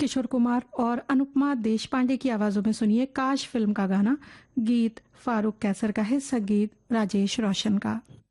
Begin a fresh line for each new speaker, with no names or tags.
किशोर कुमार और अनुपमा देशपांडे की आवाजों में सुनिए काश फिल्म का गाना। गीत फारूक कैसर का है, संगीत राजेश रोशन का।